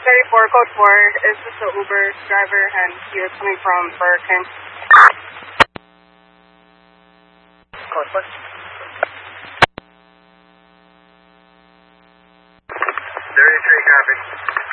34, code 4. Is this the Uber driver and he was coming from Burger King? Code 4. 33, copy.